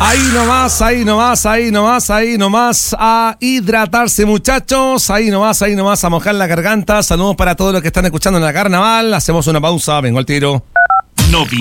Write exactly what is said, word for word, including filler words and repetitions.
Ahí nomás, ahí nomás, ahí nomás, ahí nomás a hidratarse, muchachos. Ahí nomás, ahí nomás a mojar la garganta. Saludos para todos los que están escuchando en la carnaval. Hacemos una pausa, vengo al tiro. Novi